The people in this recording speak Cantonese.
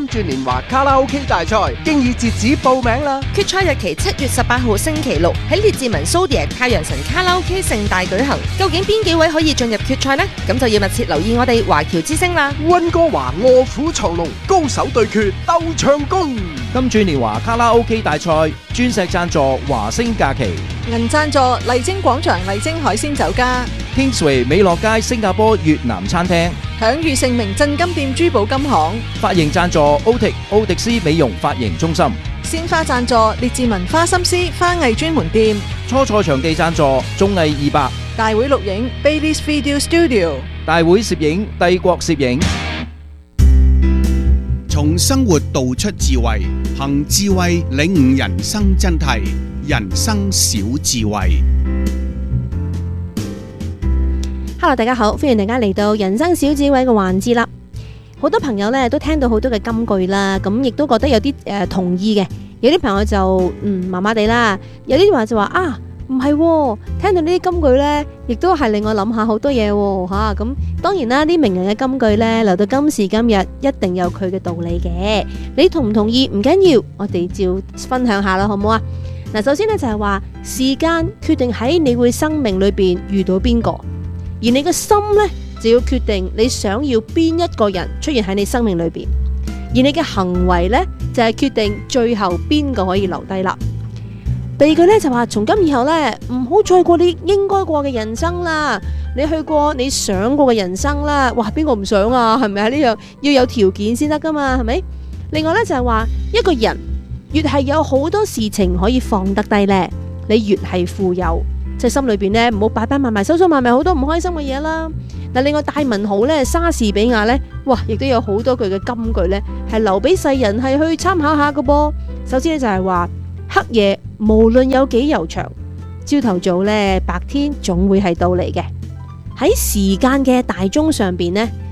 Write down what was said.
轉年華卡拉 OK 大賽經已截止報名啦！ 決賽日期7月18號星期六喺列治文蘇迪太陽神卡拉 OK 盛大舉行。究竟邊幾位可以進入決賽呢？咁就要密切留意我哋華僑之聲啦！ 溫哥華臥虎藏龍，高手對決鬥唱功。 金鑽年華卡拉 OK 大賽鑽石贊助華星假期， 銀贊助麗晶廣場麗晶海鮮酒家， Kingsway 美樂街新加坡越南餐廳， 享譽盛名鎮金店珠寶金行， 髮型贊助奧迪斯美容髮型中心， 鮮花贊助列治文花心思花藝專門店， 初賽場地贊助綜藝200， 大會錄影 Baileys Video Studio， 大會攝影帝國攝影。 從生活道出智慧，憑智慧領悟人生真諦，人生小智慧。 Hello， 大家好，歡迎大家嚟到人生小智慧嘅環節啦。好多朋友咧都聽到好多嘅金句啦，咁亦都覺得有啲同意嘅，有啲朋友就麻麻地啦，有啲話就話啊唔係，聽到呢啲金句咧，亦都係令我諗下好多嘢吓。咁當然啦，啲名人嘅金句咧，留到今時今日，一定有佢嘅道理嘅。你同唔同意唔緊要，我哋照分享下啦，好唔好啊？嗱，首先咧就係話時間決定喺你會生命裏邊遇到邊個，而你嘅心咧就要決定你想要邊一個人出現喺你生命裏邊，而你嘅行為咧就係決定最後邊個可以留低啦。第二句咧就話從今以後咧唔好再過你應該過嘅人生啦，你去過你想過嘅人生啦。哇，邊個唔想啊？係咪啊？呢樣要有條件先得噶嘛，係咪？另外咧就係話一個人越係有好多事情可以放得低咧，你越係富有，即係心裏邊咧唔好擺擺埋埋收收埋埋好多唔開心嘅嘢啦。嗱，另外大文豪咧莎士比亞咧，哇，亦都有好多句嘅金句咧係留俾世人係去參考下噶噃。首先咧就係話黑夜無論有幾悠長，朝頭早咧白天總會係到嚟嘅。喺時間嘅大鐘上邊呢，